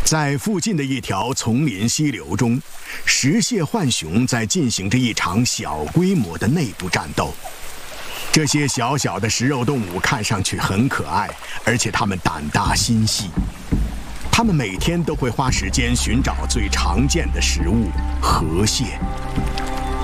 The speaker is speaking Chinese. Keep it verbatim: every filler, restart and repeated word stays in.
在附近的一条丛林溪流中，石蟹浣熊在进行着一场小规模的内部战斗。这些小小的食肉动物看上去很可爱，而且它们胆大心细。它们每天都会花时间寻找最常见的食物——河蟹。